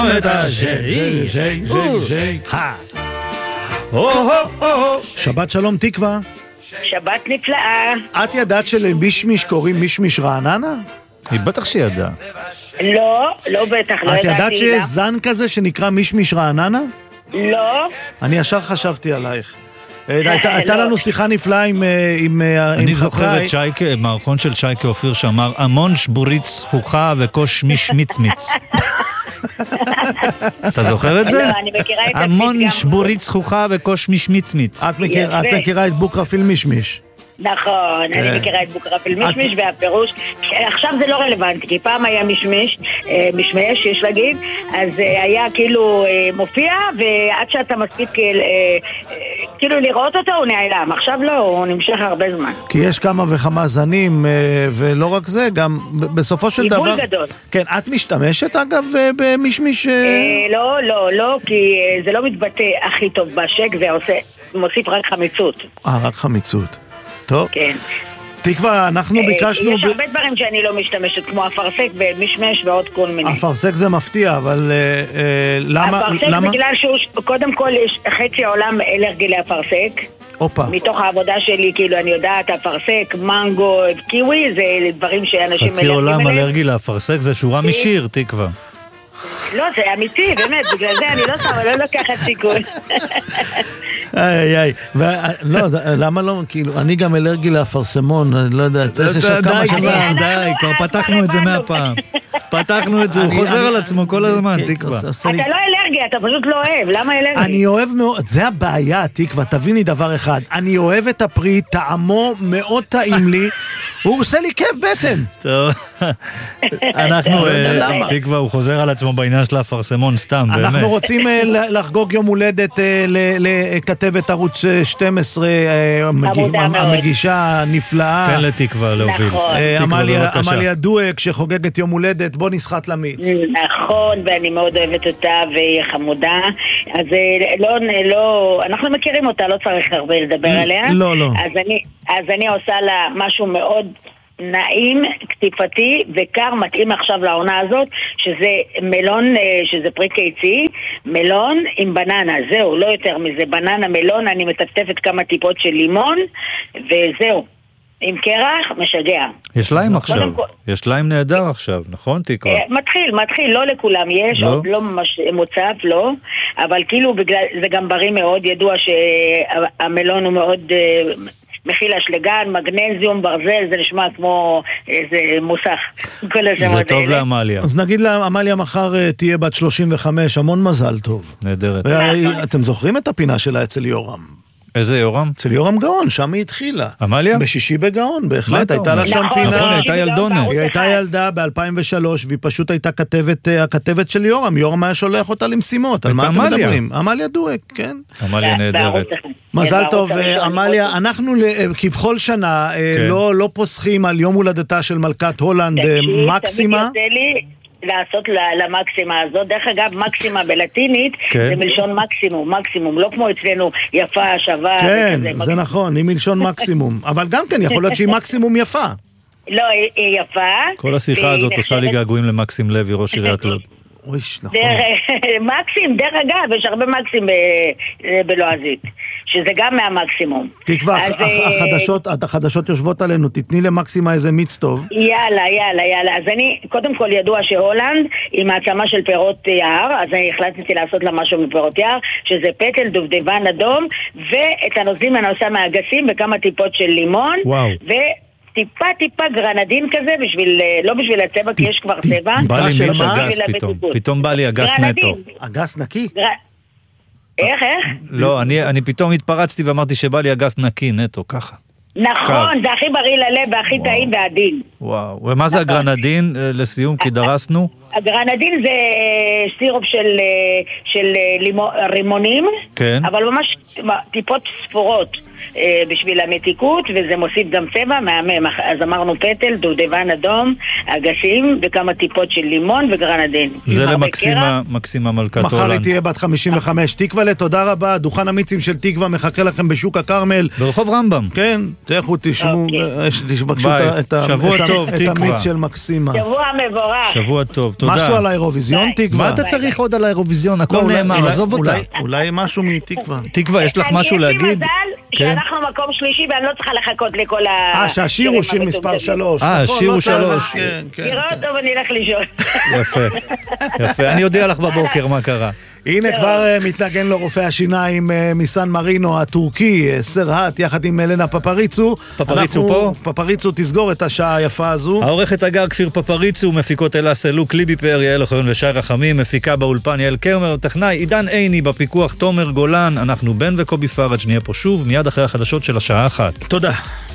שבת שלום תקווה. שבת נפלאה. את ידעת שלמישמיש קוראים מישמיש רעננה? היא בטח שידעה. לא בטח, לא ידעתי. את ידעת שיש זן כזה שנקרא מישמיש רעננה? לא. אני ישר חשבתי עלייך. הייתה לנו שיחה נפלאה עם אני זוכר את שייקה, מערכון של שייקה אופיר שאמר המון שבורית זכוכה וקוש מישמיצמיץ. אתה זוכר את זה? לא, אני מכירה את המון שבורית זכוכה וקוש מישמיצמיץ. את מכירה את בוקרפיל מישמיש? נכון, אני מכירה את בוקרפיל מישמיש והפירוש. עכשיו זה לא רלוונטי, כי פעם היה מישמיש, יש להגיד, אז היה כאילו מופיע, ועד שאתה מספיק כאילו לראות אותו הוא נעלם. עכשיו לא, הוא נמשך הרבה זמן. כי יש כמה וכמה זנים, ולא רק זה, גם בסופו של דבר... עיבול גדול. כן, את משתמשת אגב במישמיש? לא, כי זה לא מתבטא הכי טוב בשק, זה מוסיף רק חמיצות. רק חמיצות. טוב. כן. תקווה, אנחנו ביקשנו... יש הרבה דברים שאני לא משתמשת, כמו אפרסק ומשמש ועוד כל מיני. אפרסק זה מפתיע, אבל למה... אפרסק בגלל שהוא, קודם כל, יש חצי העולם אלרגי לאפרסק. אופה. מתוך העבודה שלי, כאילו, אני יודעת, אפרסק, מנגו, קיווי, זה דברים שאנשים חצי עולם אלרגי לאפרסק, זה שורה משיר, תקווה. לא, זה אמיתי, באמת, בגלל זה אני לא לוקחת סיכון. איי, לא, למה לא, כאילו, אני גם אלרגי לאפרסמון, אני לא יודע, צריך לשאול כמה שצריך. די, כבר פתחנו את זה מהפעם. פתחנו את זה, הוא חוזר על עצמו כל הזמן, תקווה. אתה לא אלרגי, אתה פשוט לא אוהב, למה אלרגי? אני אוהב מאוד, זה הבעיה, תקווה, תביני דבר אחד, אני אוהב את הפרי, טעמו מאוד טעים לי, הוא עושה לי כיף בטן. טוב, אנחנו, תקווה, הוא חוזר על עצמו בעניין של האפרסמון, סתם, באמת. אנחנו רוצים לחגוג יום הולדת לכתבת ערוץ 12, המגישה הנפלאה. תן לתקווה להוביל. עמליה דואק שחוגגת יום הולדת, בוא נסחט למיץ. נכון, ואני מאוד אוהבת אותה והיא חמודה. אז לא, אנחנו מכירים אותה, לא צריך הרבה לדבר עליה. לא. אז אני עושה לה משהו מאוד נעים, כתיפתי וקר, מתאים עכשיו לעונה הזאת, שזה מלון, שזה פרי קיצי, מלון עם בננה, זהו, לא יותר מזה, בננה, מלון, אני מטפטפת כמה טיפות של לימון, וזהו, עם קרח, משגע. יש ליים עכשיו, יש ליים נהדר עכשיו, נכון תקווה? מתחיל, לא לכולם יש, עוד לא ממש מוצף, לא, אבל כאילו בגלל, זה גם בריא מאוד, ידוע שהמלון הוא מאוד... מכיל אשלגן, מגנזיום, ברזל, זה נשמע כמו איזה מוסך. זה טוב לאמליה. אז נגיד לאמליה מחר תהיה בת 35, המון מזל טוב. נהדרת. אתם זוכרים את הפינה שלה אצל יורם? איזה יורם? אצל יורם גאון, שם היא התחילה. אמליה? בשישי בגאון, בהחלט, הייתה לה שם פינה. נכון, הייתה ילדונה. היא הייתה ילדה ב-2003, והיא פשוט הייתה הכתבת של יורם. יורם היה שולח אותה למשימות. על מה אתם מדברים? אמליה דואק, כן. אמליה נהדרת. מזל טוב, אמליה. אנחנו כבכל שנה לא פוסחים על יום הולדתה של מלכת הולנד מקסימה. לעשות למקסימה הזאת. דרך אגב, מקסימה בלטינית זה מלשון מקסימום, לא כמו אצלנו יפה, שווה. כן, זה נכון, היא מלשון מקסימום. אבל גם כן, יכול להיות שהיא מקסימום יפה. לא, היא יפה. כל השיחה הזאת עושה לי געגועים למקסים לוי, ראש עיריית לוד. נכון. מקסים, דרך אגב, יש הרבה מקסים בלועזית, שזה גם מהמקסימום. תקווה, החדשות יושבות עלינו, תתני למקסימה איזה מיץ טוב. יאללה. אז אני, קודם כל ידוע שהולנד היא מעצמה של פירות יער, אז אני החלטתי לעשות לה משהו מפירות יער, שזה פטל, דובדבן אדום, ואת הנוזלים אני עושה מהגסים וכמה טיפות של לימון. וואו. טיפה גרנדין כזה, לא בשביל הצבע, כי יש כבר צבע. בא לי מיץ אגס פתאום בא לי אגס נטו. אגס נקי? איך? לא, אני פתאום התפרצתי ואמרתי שבא לי אגס נקי נטו, ככה. נכון, זה הכי בריא ללב והכי טעים ועדין. וואו, ומה זה הגרנדין לסיום, כי דרסנו? הגרנדין זה סירופ של רימונים, אבל ממש טיפות ספורות. בשביל המתיקות, וזה מוסיף גם צבע מהמם. אז אמרנו פטל, דובדבן אדום, אגסים, וכמה טיפות של לימון וגרנדין. זה למקסימה מלכת הולנד. מחר היא תהיה בת 55. תקווה, תודה רבה. דוכן המיצים של תקווה מחכה לכם בשוק הכרמל. ברחוב רמב"ם. כן, תכף תשמעו, תבקשו את המיץ של מקסימה. שבוע מבורך. שבוע טוב, תודה. משהו על האירוויזיון, תקווה? מה אתה צריך עוד על האירוויזיון? הכל נאמר, עזוב אותה. אולי משהו מתקווה. תקווה, יש לך משהו להגיד? יש לי מזל שאנחנו מקום שלישי ואני לא צריכה לחכות לכל שהשיר הוא שיר מספר 3. שיר הוא 3. נראה אותו ונלך לישון. יפה, אני יודע לך בבוקר מה קרה. הנה כבר מתנגן לו רופא השיניים מסן מרינו הטורקי, סרהט, יחד עם אלנה פפריצו. פפריצו פה? פפריצו תסגור את השעה היפה הזו. העורכת הגר כפיר פפריצו, מפיקות אלה סלוק, ליבי פאר, יעל אוחיון ושי רחמים, מפיקה באולפן יעל קרמר, טכנאי עידן עיני, בפיקוח תומר גולן, אנחנו בן וקובי פרג', נהיה פה שוב מיד אחרי החדשות של השעה 1. תודה.